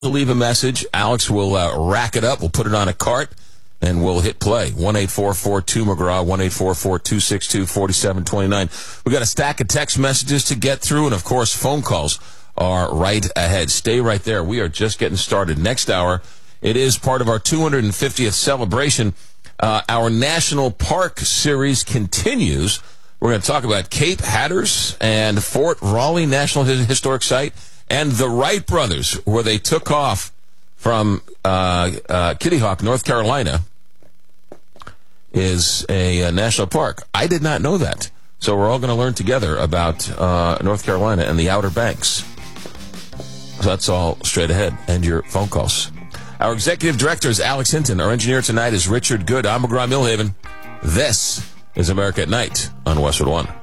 leave a message. Alex will rack it up. We'll put it on a cart, and we'll hit play. 1-844-2-McGraw, 1-844-262-4729. We got a stack of text messages to get through, and, of course, phone calls are right ahead. Stay right there. We are just getting started. Next hour, it is part of our 250th celebration. Our National Park series continues. We're going to talk about Cape Hatteras and Fort Raleigh National Historic Site and the Wright brothers, where they took off from Kitty Hawk, North Carolina, is a national park. I did not know that. So we're all going to learn together about North Carolina and the Outer Banks. So that's all straight ahead. And your phone calls. Our executive director is Alex Hinton. Our engineer tonight is Richard Good. I'm McGraw Millhaven. This is America at Night on Westwood One.